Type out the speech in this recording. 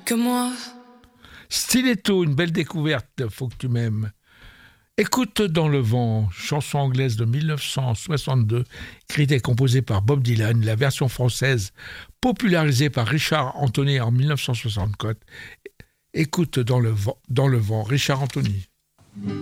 que moi. Stiletto, une belle découverte, Faut que tu m'aimes. Écoute dans le vent, chanson anglaise de 1962, écrite et composée par Bob Dylan, la version française popularisée par Richard Anthony en 1964. Écoute dans le vent, Richard Anthony.